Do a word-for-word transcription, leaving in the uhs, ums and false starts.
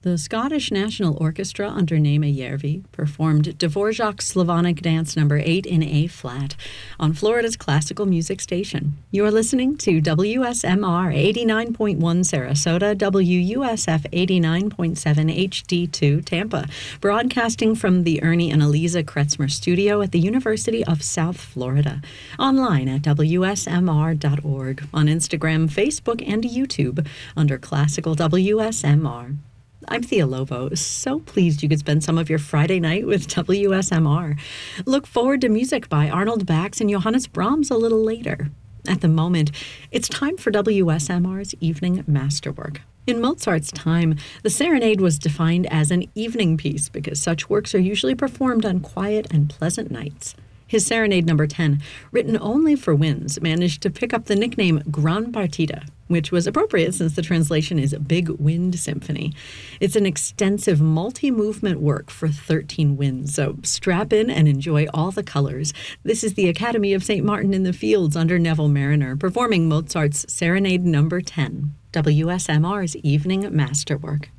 The Scottish National Orchestra under Nema Järvi performed Dvorak's Slavonic Dance Number eight in A-flat on Florida's classical music station. You're listening to W S M R eighty-nine point one Sarasota, W U S F eighty-nine point seven H D two Tampa, broadcasting from the Ernie and Eliza Kretzmer studio at the University of South Florida. Online at W S M R dot org, on Instagram, Facebook, and YouTube under Classical W S M R. I'm Thea Lovo, so pleased you could spend some of your Friday night with W S M R. Look forward to music by Arnold Bax and Johannes Brahms a little later. At the moment, it's time for W S M R's Evening Masterwork. In Mozart's time, the serenade was defined as an evening piece because such works are usually performed on quiet and pleasant nights. His Serenade Number ten, written only for winds, managed to pick up the nickname Gran Partita, which was appropriate since the translation is Big Wind Symphony. It's an extensive multi-movement work for thirteen winds, so strap in and enjoy all the colors. This is the Academy of Saint Martin in the Fields under Neville Mariner, performing Mozart's Serenade Number ten, W S M R's Evening Masterwork.